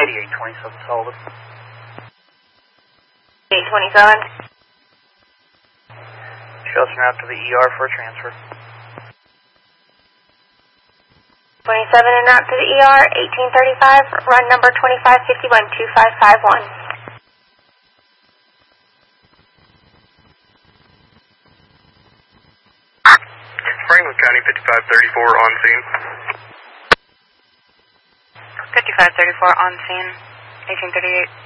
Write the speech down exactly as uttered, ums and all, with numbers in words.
eighty-eight twenty-seven Sullivan. eight twenty-seven. Chelsea route to the E R for a transfer. twenty-seven en route to the E R, eighteen thirty-five, run number twenty-five fifty-one, two five five one. Franklin County, fifty-five thirty-four on scene. fifty-five thirty-four on scene, eighteen thirty-eight.